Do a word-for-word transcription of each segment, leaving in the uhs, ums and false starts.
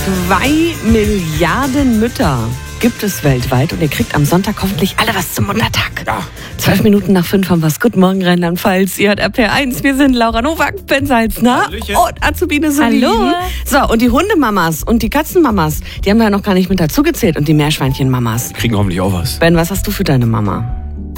Zwei Milliarden Mütter gibt es weltweit und ihr kriegt am Sonntag hoffentlich alle was zum Muttertag. Ja. Zwölf Minuten nach fünf haben wir's. Guten Morgen, Rheinland-Pfalz. Ihr hört R P R eins. Wir sind Laura Nowak, Ben Salzner Hallöchen. und Azubine Solin. Hallo. So, und die Hundemamas und die Katzenmamas, die haben wir ja noch gar nicht mit dazugezählt. Und die Meerschweinchenmamas. Kriegen hoffentlich auch was. Ben, was hast du für deine Mama?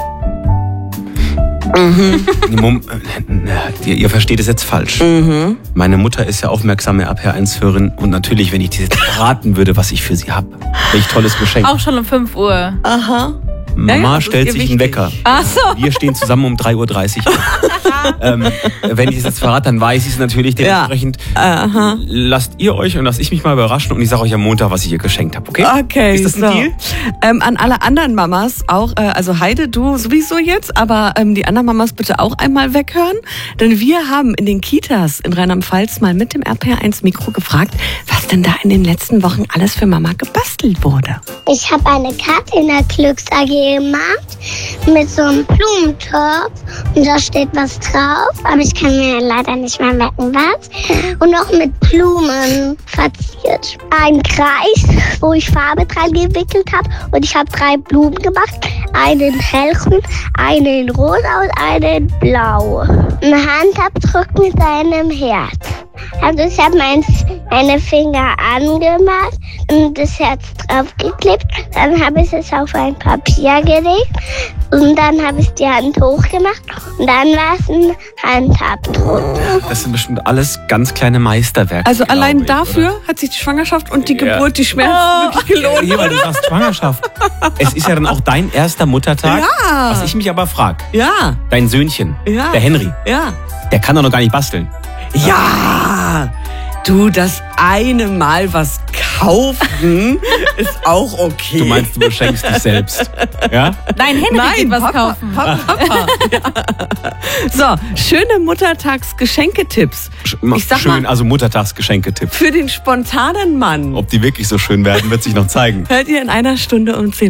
Mom- äh, ihr, ihr versteht es jetzt falsch. Mhm. Meine Mutter ist ja aufmerksame R P R eins-Hörerin und natürlich, wenn ich dir jetzt verraten würde, was ich für sie habe, welch tolles Geschenk. Auch schon um fünf Uhr. Aha. Mama Ja, ja, das ist stellt ihr sich wichtig. einen Wecker. Ach so. Wir stehen zusammen um drei Uhr dreißig. ähm, wenn ich es jetzt verrate, dann weiß ich es natürlich dementsprechend. Aha. Lasst ihr euch und lass ich mich mal überraschen und ich sage euch am Montag, was ich ihr geschenkt habe, okay? Okay, Ist das ein so. Deal? Ähm, an alle anderen Mamas auch, äh, also Heide, du sowieso jetzt, aber ähm, die anderen Mamas bitte auch einmal weghören, denn wir haben in den Kitas in Rheinland-Pfalz mal mit dem R P R eins Mikro gefragt, was denn da in den letzten Wochen alles für Mama gebastelt wurde. Ich habe eine Karte in der Glücks A G gemacht mit so einem Blumentopf und da steht was drauf, aber ich kann mir leider nicht mehr merken, was. Und noch mit Blumen verziert. Ein Kreis, wo ich Farbe dran gewickelt habe und ich habe drei Blumen gemacht. Einen hellgrün, einen rosa und einen blau. Ein Handabdruck mit einem Herz. Also ich habe mein, meine Finger angemacht und das Herz draufgeklebt. Dann habe ich es auf ein Papier gelegt und dann habe ich die Hand hochgemacht und dann war es ein Handabdruck. Das sind bestimmt alles ganz kleine Meisterwerke. Also allein glaube ich, dafür hat sich die Schwangerschaft und die Ja. Geburt, die Schmerzen wirklich gelohnt. Hier, weil du sagst Schwangerschaft. Es ist ja dann auch dein erster Muttertag. Ja. Was ich mich aber frage, Ja, dein Söhnchen, Ja. der Henry, ja. der kann doch noch gar nicht basteln. Ja, du, das eine Mal was kaufen ist auch okay. Du meinst, du beschenkst dich selbst. Ja? Nein, Henry Nein, geht was Papa, kaufen. Papa, Papa. Ja. So, schöne Muttertags-Geschenketipps. Ich sag Schön, mal, also Muttertagsgeschenketipp. für den spontanen Mann Ob die wirklich so schön werden, wird sich noch zeigen. hört ihr in einer Stunde um zehn.